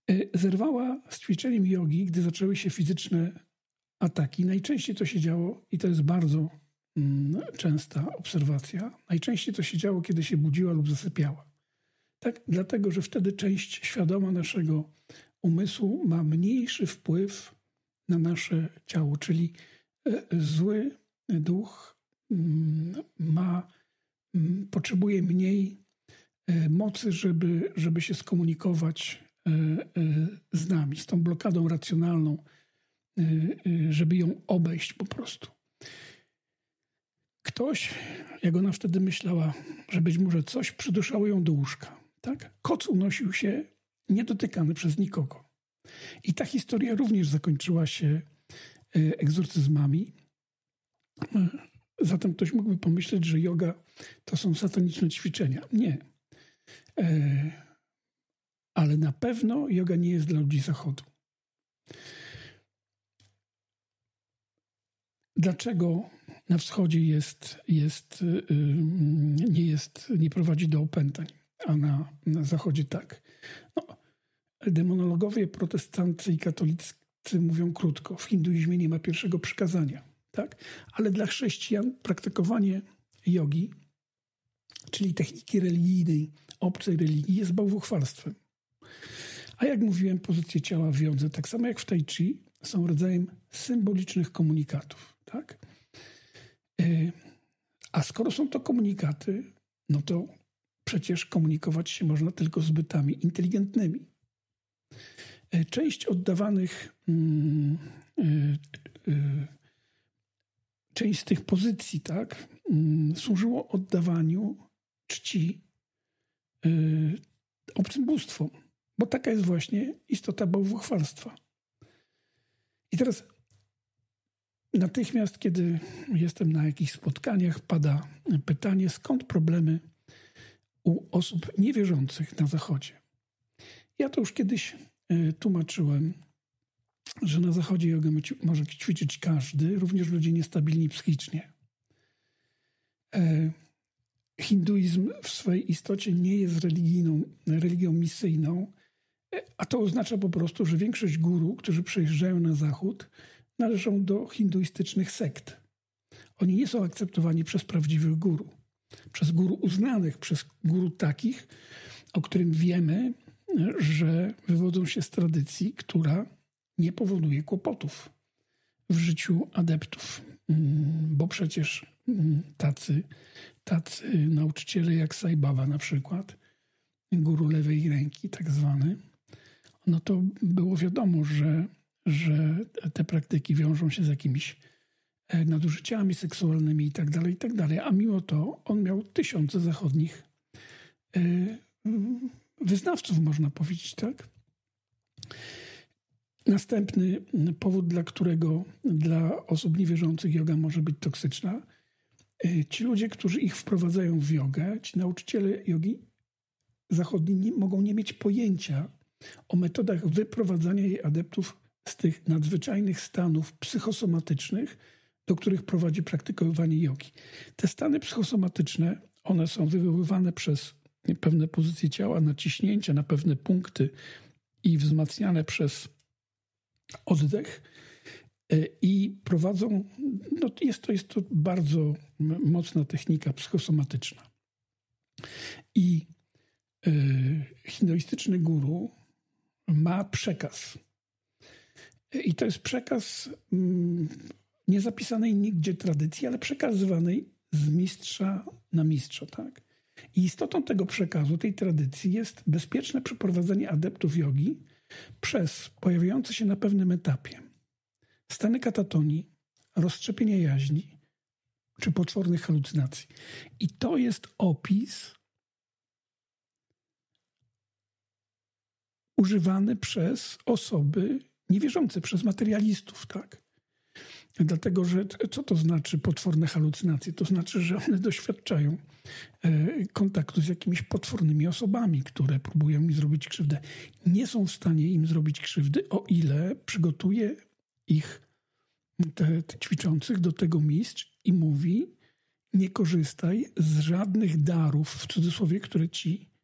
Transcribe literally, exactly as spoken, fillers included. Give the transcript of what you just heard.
zerwała z ćwiczeniem jogi, gdy zaczęły się fizyczne ataki. Najczęściej to się działo, i to jest bardzo mm, częsta obserwacja, najczęściej to się działo, kiedy się budziła lub zasypiała. Tak, dlatego, że wtedy część świadoma naszego umysłu ma mniejszy wpływ na nasze ciało, czyli zły duch ma, potrzebuje mniej mocy, żeby, żeby się skomunikować z nami, z tą blokadą racjonalną, żeby ją obejść po prostu. Ktoś, jak ona wtedy myślała, że być może coś przyduszało ją do łóżka. Tak? Koc unosił się niedotykany przez nikogo. I ta historia również zakończyła się egzorcyzmami. Zatem ktoś mógłby pomyśleć, że joga to są sataniczne ćwiczenia. Nie. Ale na pewno joga nie jest dla ludzi zachodu. Dlaczego na wschodzie jest, jest, nie, jest, nie prowadzi do opętań, a na, na zachodzie tak? No, demonologowie, protestancy i katolicy mówią krótko. W hinduizmie nie ma pierwszego przykazania. Tak? Ale dla chrześcijan praktykowanie jogi, czyli techniki religijnej, obcej religii, jest bałwuchwalstwem. A jak mówiłem, pozycje ciała w jodze, tak samo jak w tai chi, są rodzajem symbolicznych komunikatów. Tak? A skoro są to komunikaty, no to przecież komunikować się można tylko z bytami inteligentnymi. Część oddawanych, część z tych pozycji, tak, służyło oddawaniu czci obcym bóstwom, bo taka jest właśnie istota bałwuchwalstwa. I teraz natychmiast, kiedy jestem na jakichś spotkaniach, pada pytanie, skąd problemy u osób niewierzących na Zachodzie. Ja to już kiedyś tłumaczyłem, że na Zachodzie jogę może ćwiczyć każdy, również ludzie niestabilni psychicznie. Hinduizm w swojej istocie nie jest religijną, religią misyjną, a to oznacza po prostu, że większość guru, którzy przyjeżdżają na Zachód, należą do hinduistycznych sekt. Oni nie są akceptowani przez prawdziwych guru, przez guru uznanych, przez guru takich, o którym wiemy, że wywodzą się z tradycji, która nie powoduje kłopotów w życiu adeptów. Bo przecież tacy, tacy nauczyciele jak Sai Baba na przykład, guru lewej ręki tak zwany, no to było wiadomo, że, że te praktyki wiążą się z jakimiś nadużyciami seksualnymi i tak dalej, i tak dalej. A mimo to on miał tysiące zachodnich wyznawców, można powiedzieć, tak? Następny powód, dla którego dla osób niewierzących joga może być toksyczna, ci ludzie, którzy ich wprowadzają w jogę, ci nauczyciele jogi zachodni nie, mogą nie mieć pojęcia o metodach wyprowadzania jej adeptów z tych nadzwyczajnych stanów psychosomatycznych, do których prowadzi praktykowanie jogi. Te stany psychosomatyczne, one są wywoływane przez pewne pozycje ciała, naciśnięcia na pewne punkty i wzmacniane przez oddech i prowadzą, no jest to, jest to bardzo mocna technika psychosomatyczna. I y, hinduistyczny guru ma przekaz. I to jest przekaz mm, nie zapisanej nigdzie tradycji, ale przekazywanej z mistrza na mistrza, tak? I istotą tego przekazu, tej tradycji jest bezpieczne przeprowadzenie adeptów jogi przez pojawiające się na pewnym etapie stany katatonii, rozszczepienia jaźni czy potwornych halucynacji. I to jest opis używany przez osoby niewierzące, przez materialistów, tak? Dlatego, że co to znaczy potworne halucynacje? To znaczy, że one doświadczają kontaktu z jakimiś potwornymi osobami, które próbują im zrobić krzywdę. Nie są w stanie im zrobić krzywdy, o ile przygotuje ich te, te ćwiczących do tego mistrz i mówi: nie korzystaj z żadnych darów, w cudzysłowie, które ci